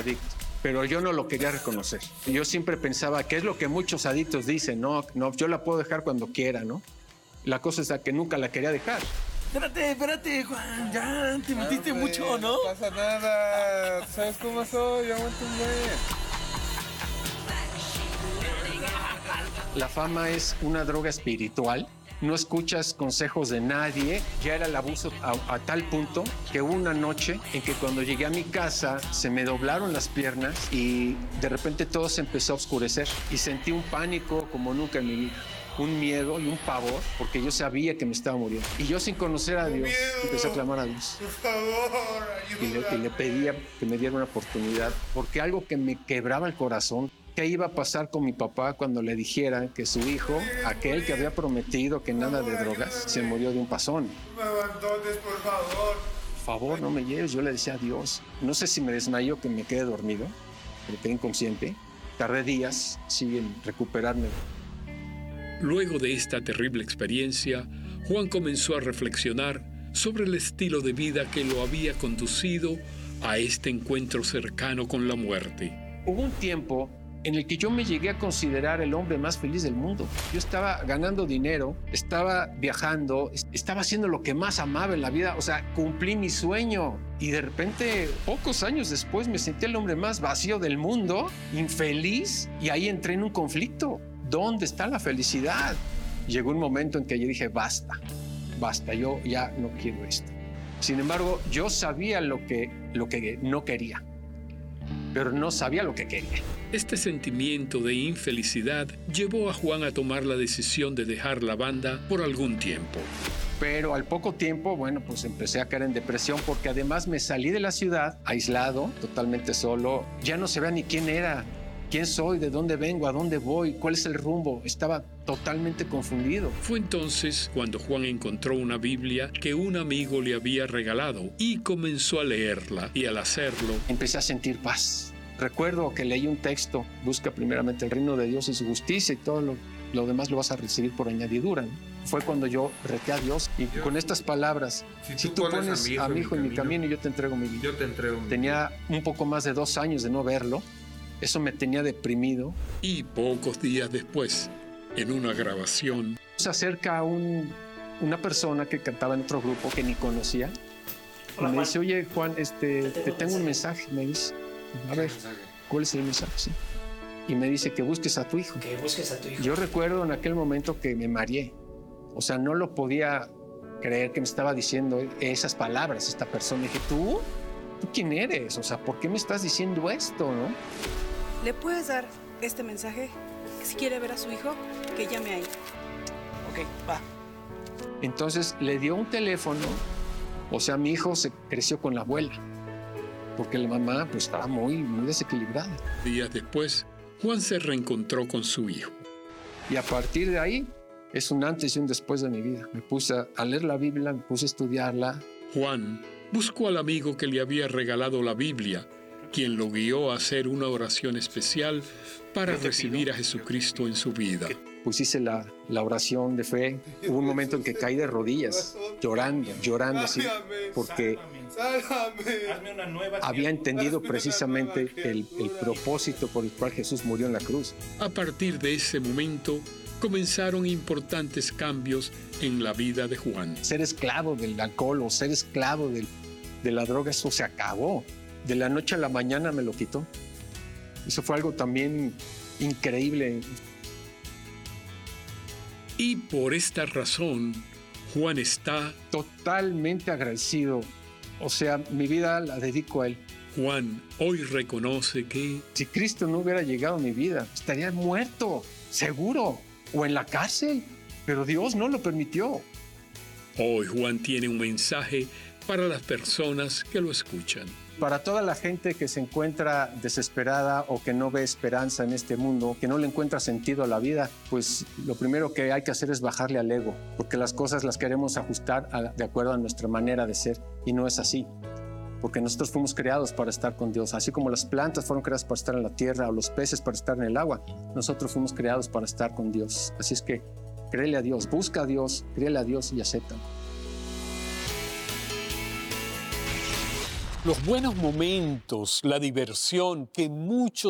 adicto. Pero yo no lo quería reconocer. Yo siempre pensaba que es lo que muchos adictos dicen, no, yo la puedo dejar cuando quiera, ¿no? La cosa es que nunca la quería dejar. Espérate, Juan, ya te metiste mucho, ¿no? No pasa nada, ¿sabes cómo soy? Yo aguanto un buen. La fama es una droga espiritual. No escuchas consejos de nadie. Ya era el abuso a tal punto que hubo una noche en que cuando llegué a mi casa se me doblaron las piernas y de repente todo se empezó a oscurecer y sentí un pánico como nunca en mi vida. Un miedo y un pavor porque yo sabía que me estaba muriendo. Y yo, sin conocer a Dios, empecé a clamar a Dios. Por favor, ayúdame. Y le pedía que me diera una oportunidad, porque algo que me quebraba el corazón, ¿qué iba a pasar con mi papá cuando le dijeran que su hijo, aquel que había prometido que nada de drogas, se murió de un pasón? Me abandones, por favor. Por favor, no me lleves. Yo le decía a Dios. No sé si me desmayó, que me quedé dormido, me quedé inconsciente. Tardé días, sí, en recuperarme. Luego de esta terrible experiencia, Juan comenzó a reflexionar sobre el estilo de vida que lo había conducido a este encuentro cercano con la muerte. Hubo un tiempo en el que yo me llegué a considerar el hombre más feliz del mundo. Yo estaba ganando dinero, estaba viajando, estaba haciendo lo que más amaba en la vida, o sea, cumplí mi sueño. Y de repente, pocos años después, me sentí el hombre más vacío del mundo, infeliz, y ahí entré en un conflicto. ¿Dónde está la felicidad? Llegó un momento en que yo dije, basta, yo ya no quiero esto. Sin embargo, yo sabía lo que no quería, pero no sabía lo que quería. Este sentimiento de infelicidad llevó a Juan a tomar la decisión de dejar la banda por algún tiempo. Pero al poco tiempo, pues empecé a caer en depresión porque además me salí de la ciudad, aislado, totalmente solo. Ya no sabía ni quién era, quién soy, de dónde vengo, a dónde voy, cuál es el rumbo. Estaba totalmente confundido. Fue entonces cuando Juan encontró una Biblia que un amigo le había regalado y comenzó a leerla. Y al hacerlo, empecé a sentir paz. Recuerdo que leí un texto: busca primeramente el reino de Dios y su justicia, y todo lo demás lo vas a recibir por añadidura, ¿no? Fue cuando yo reté a Dios y con estas palabras: si tú pones a mi hijo en mi camino, yo te entrego mi vida. Yo te entrego mi vida. Tenía un poco más de 2 años de no verlo. Eso me tenía deprimido. Y pocos días después, en una grabación, se acerca una persona que cantaba en otro grupo que ni conocía. Hola, y me dice: oye, Juan, te tengo un mensaje. Me dice: a ver, ¿cuál es el mensaje? Sí. Y me dice que busques a tu hijo. Que busques a tu hijo. Yo recuerdo en aquel momento que me mareé. O sea, no lo podía creer que me estaba diciendo esas palabras esta persona. Y dije: ¿Tú quién eres? O sea, ¿por qué me estás diciendo esto, no? ¿Le puedes dar este mensaje? Si quiere ver a su hijo, que llame ahí. Ok, va. Entonces le dio un teléfono. O sea, mi hijo se creció con la abuela, porque la mamá estaba muy desequilibrada. Días después, Juan se reencontró con su hijo. Y a partir de ahí, es un antes y un después de mi vida. Me puse a leer la Biblia, me puse a estudiarla. Juan buscó al amigo que le había regalado la Biblia, quien lo guió a hacer una oración especial para recibir a Jesucristo en su vida. Pues hice la oración de fe. Hubo un momento en que caí de rodillas, llorando así, porque había entendido precisamente el propósito por el cual Jesús murió en la cruz. A partir de ese momento, comenzaron importantes cambios en la vida de Juan. Ser esclavo del alcohol o ser esclavo de la droga, eso se acabó. De la noche a la mañana me lo quitó. Eso fue algo también increíble. Y por esta razón, Juan está totalmente agradecido. O sea, mi vida la dedico a él. Juan hoy reconoce que si Cristo no hubiera llegado a mi vida, estaría muerto, seguro, o en la cárcel. Pero Dios no lo permitió. Hoy Juan tiene un mensaje para las personas que lo escuchan. Para toda la gente que se encuentra desesperada o que no ve esperanza en este mundo, que no le encuentra sentido a la vida, pues lo primero que hay que hacer es bajarle al ego, porque las cosas las queremos ajustar de acuerdo a nuestra manera de ser, y no es así. Porque nosotros fuimos creados para estar con Dios, así como las plantas fueron creadas para estar en la tierra o los peces para estar en el agua. Nosotros fuimos creados para estar con Dios. Así es que créele a Dios, busca a Dios, créele a Dios y acéptalo. Los buenos momentos, la diversión que muchos